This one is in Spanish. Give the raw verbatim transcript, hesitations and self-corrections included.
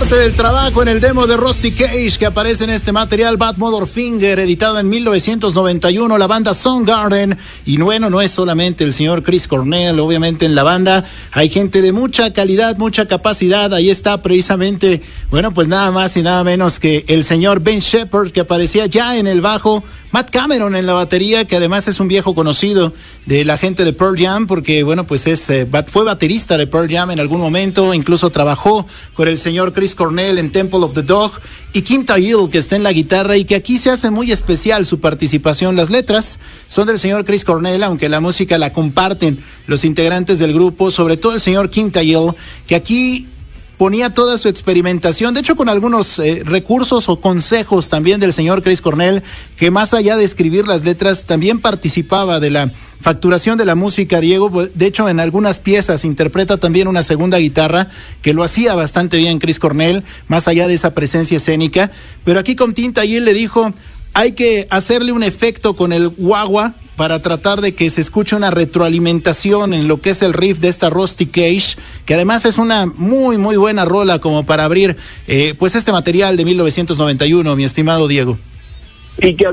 parte del trabajo en el demo de Rusty Cage que aparece en este material, Bad Motherfinger, editado en mil novecientos noventa y uno, la banda Soundgarden. Y bueno, no es solamente el señor Chris Cornell, obviamente en la banda hay gente de mucha calidad, mucha capacidad. Ahí está precisamente, bueno, pues nada más y nada menos que el señor Ben Shepherd, que aparecía ya en el bajo, Matt Cameron en la batería, que además es un viejo conocido de la gente de Pearl Jam, porque bueno, pues es eh, fue baterista de Pearl Jam en algún momento, incluso trabajó con el señor Chris Cornell en Temple of the Dog, y Kim Thayil, que está en la guitarra y que aquí se hace muy especial su participación. Las letras son del señor Chris Cornell, aunque la música la comparten los integrantes del grupo, sobre todo el señor Kim Thayil, que aquí ponía toda su experimentación, de hecho con algunos eh, recursos o consejos también del señor Chris Cornell, que más allá de escribir las letras, también participaba de la facturación de la música. Diego, de hecho en algunas piezas interpreta también una segunda guitarra, que lo hacía bastante bien Chris Cornell, más allá de esa presencia escénica. Pero aquí con Tim Thayil le dijo, hay que hacerle un efecto con el wah-wah para tratar de que se escuche una retroalimentación en lo que es el riff de esta Rusty Cage, que además es una muy muy buena rola como para abrir eh, pues este material de mil novecientos noventa y uno, mi estimado Diego. Y que